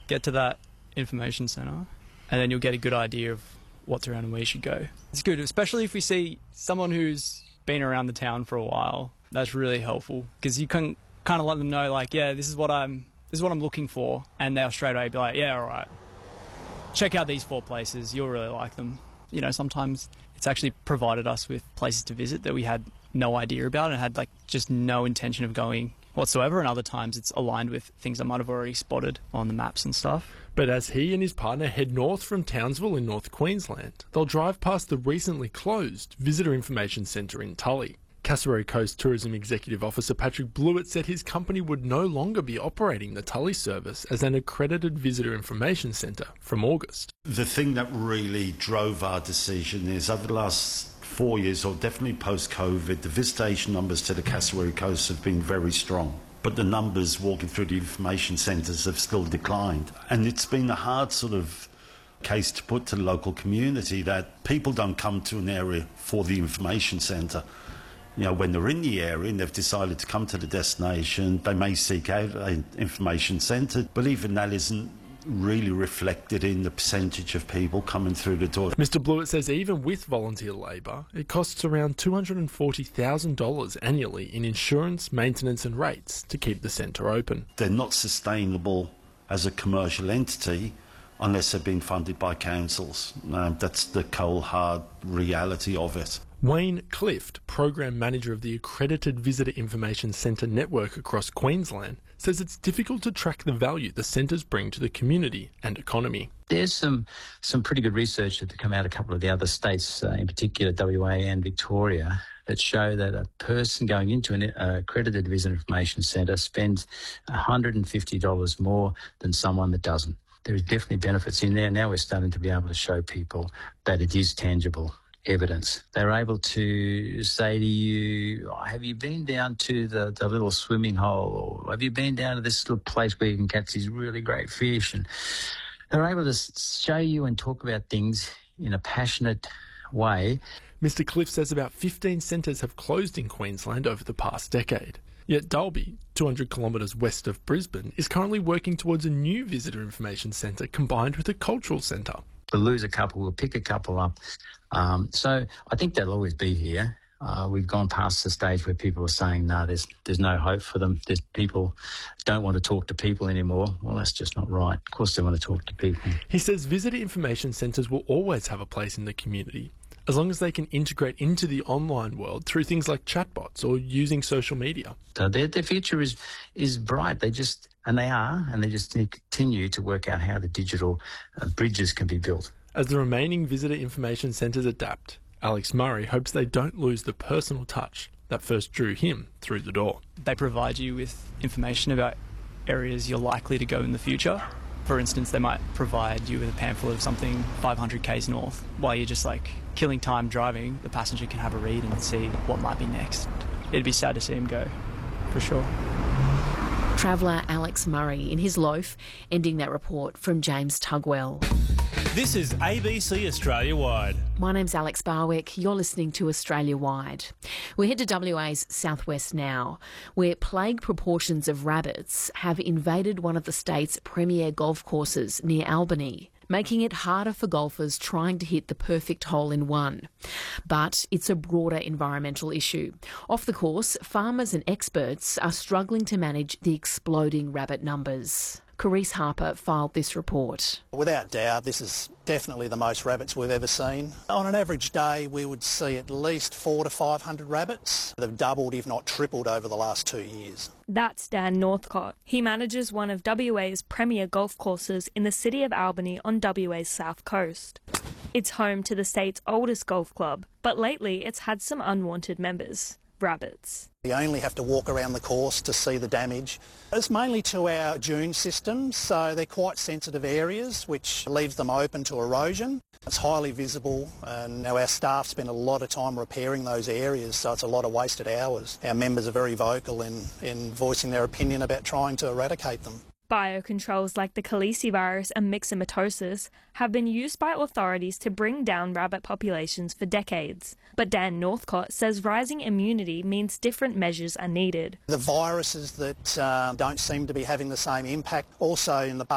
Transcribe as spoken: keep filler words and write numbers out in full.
get to that information centre, and then you'll get a good idea of what's around and where you should go. It's good, especially if we see someone who's been around the town for a while. That's really helpful because you can kind of let them know, like, yeah, this is what I'm, this is what I'm looking for, and they'll straight away be like, yeah, all right, check out these four places. You'll really like them. You know, sometimes it's actually provided us with places to visit that we had no idea about and had like just no intention of going whatsoever, and other times it's aligned with things I might have already spotted on the maps and stuff. But as he and his partner head north from Townsville in North Queensland, they'll drive past the recently closed Visitor Information Centre in Tully. Cassowary Coast Tourism Executive Officer Patrick Blewett said his company would no longer be operating the Tully service as an accredited visitor information centre from August. The thing that really drove our decision is over the last four years, or definitely post-COVID, the visitation numbers to the Cassowary Coast have been very strong. But the numbers walking through the information centres have still declined. And it's been a hard sort of case to put to the local community that people don't come to an area for the information centre. You know, when they're in the area and they've decided to come to the destination, they may seek out an information centre, but even that isn't really reflected in the percentage of people coming through the door. Mister Blewett says even with volunteer labour, it costs around two hundred forty thousand dollars annually in insurance, maintenance and rates to keep the centre open. They're not sustainable as a commercial entity unless they're being funded by councils. Um, that's the cold, hard reality of it. Wayne Clift, Program Manager of the Accredited Visitor Information Centre network across Queensland, says it's difficult to track the value the centres bring to the community and economy. There's some some pretty good research that come out of a couple of the other states, uh, in particular W A and Victoria, that show that a person going into an uh, accredited visitor information centre spends one hundred fifty dollars more than someone that doesn't. There is definitely benefits in there. Now we're starting to be able to show people that it is tangible evidence. They're able to say to you, oh, have you been down to the, the little swimming hole, or have you been down to this little place where you can catch these really great fish? And they're able to show you and talk about things in a passionate way. Mister Cliff says about fifteen centres have closed in Queensland over the past decade. Yet Dalby, two hundred kilometres west of Brisbane, is currently working towards a new visitor information centre combined with a cultural centre. We'll lose a couple, we'll pick a couple up. Um, so I think they'll always be here. Uh, we've gone past the stage where people are saying, no, there's there's no hope for them. There's people don't want to talk to people anymore. Well, that's just not right. Of course they want to talk to people. He says visitor information centres will always have a place in the community, as long as they can integrate into the online world through things like chatbots or using social media. So their, their future is is bright. They just, and they are, and they just need to continue to work out how the digital uh, bridges can be built. As the remaining visitor information centres adapt, Alex Murray hopes they don't lose the personal touch that first drew him through the door. They provide you with information about areas you're likely to go in the future. For instance, they might provide you with a pamphlet of something five hundred kays north. While you're just like killing time driving, the passenger can have a read and see what might be next. It'd be sad to see him go, for sure. Traveller Alex Murray in his loaf, ending that report from James Tugwell. This is A B C Australia Wide. My name's Alex Barwick. You're listening to Australia Wide. We head to W A's southwest now, where plague proportions of rabbits have invaded one of the state's premier golf courses near Albany, making it harder for golfers trying to hit the perfect hole in one. But it's a broader environmental issue. Off the course, farmers and experts are struggling to manage the exploding rabbit numbers. Carice Harper filed this report. Without doubt, this is definitely the most rabbits we've ever seen. On an average day, we would see at least four to five hundred rabbits. They've doubled, if not tripled, over the last two years. That's Dan Northcott. He manages one of W A's premier golf courses in the city of Albany on W A's south coast. It's home to the state's oldest golf club, but lately it's had some unwanted members. Rabbits. You only have to walk around the course to see the damage. It's mainly to our dune systems, so they're quite sensitive areas, which leaves them open to erosion. It's highly visible, and now our staff spend a lot of time repairing those areas, so it's a lot of wasted hours. Our members are very vocal in, in voicing their opinion about trying to eradicate them. Biocontrols like the calicivirus and myxomatosis have been used by authorities to bring down rabbit populations for decades. But Dan Northcott says rising immunity means different measures are needed. The viruses that uh, don't seem to be having the same impact. Also in the